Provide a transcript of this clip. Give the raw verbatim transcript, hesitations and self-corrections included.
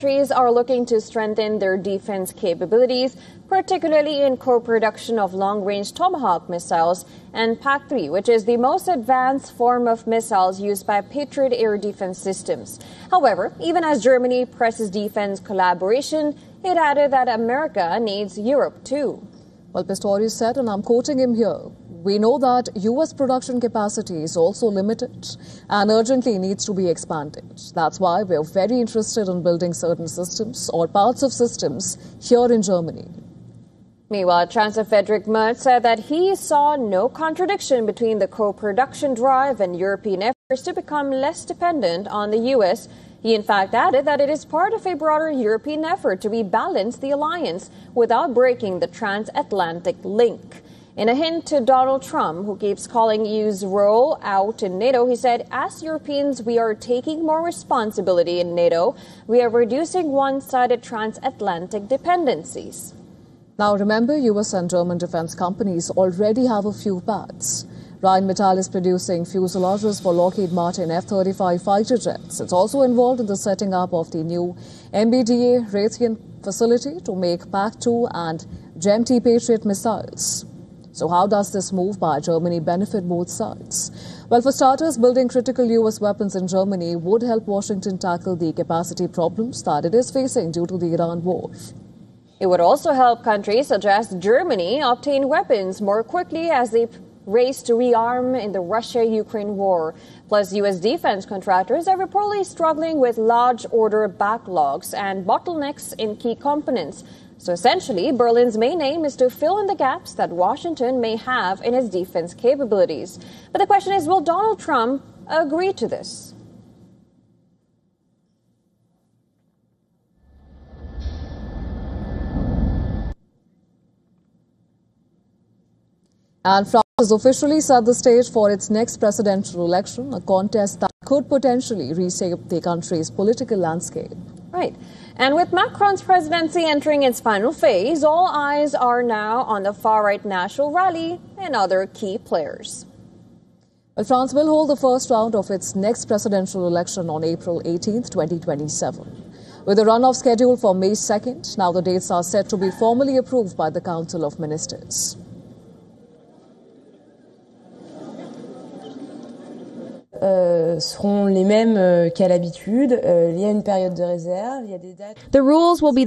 Countries are looking to strengthen their defense capabilities, particularly in co-production of long-range Tomahawk missiles and PAC three, which is the most advanced form of missiles used by Patriot air defense systems. However, even as Germany presses defense collaboration, it added that America needs Europe too. Well, Pistorius said, and I'm quoting him here, "We know that U S production capacity is also limited and urgently needs to be expanded. That's why we're very interested in building certain systems or parts of systems here in Germany." Meanwhile, Chancellor Friedrich Merz said that he saw no contradiction between the co-production drive and European efforts to become less dependent on the U S. He in fact added that it is part of a broader European effort to rebalance the alliance without breaking the transatlantic link. In a hint to Donald Trump, who keeps calling E U's role out in NATO, he said, "As Europeans, we are taking more responsibility in NATO. We are reducing one-sided transatlantic dependencies." Now remember, U S and German defense companies already have a few pads. Rheinmetall is producing fuselages for Lockheed Martin F thirty-five fighter jets. It's also involved in the setting up of the new M B D A Raytheon facility to make PAC two and G E M T Patriot missiles. So how does this move by Germany benefit both sides? Well, for starters, building critical U S weapons in Germany would help Washington tackle the capacity problems that it is facing due to the Iran war. It would also help countries such as Germany obtain weapons more quickly as they race to rearm in the Russia-Ukraine war. Plus, U S defense contractors are reportedly struggling with large order backlogs and bottlenecks in key components. So essentially, Berlin's main aim is to fill in the gaps that Washington may have in its defense capabilities. But the question is, will Donald Trump agree to this? And France has officially set the stage for its next presidential election, a contest that could potentially reshape the country's political landscape. Right. And with Macron's presidency entering its final phase, all eyes are now on the far-right National Rally and other key players. Well, France will hold the first round of its next presidential election on April eighteenth, twenty twenty-seven. With a runoff scheduled for May second, now the dates are set to be formally approved by the Council of Ministers. Euh, seront les mêmes euh, qu'à l'habitude. Euh, il y a une période de réserve, il y a des dates. The rules will be